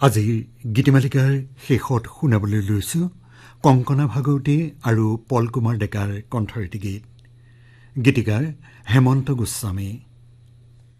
আজিৰ গীতিমালিকাৰ শেষত শুনাবলৈ লৈছোঁ কংকনা ভাগৱতী আৰু পল কুমাৰ ডেকাৰ কণ্ঠৰীতি গীত। গীতিকাৰ হেমন্ত গোস্বামী।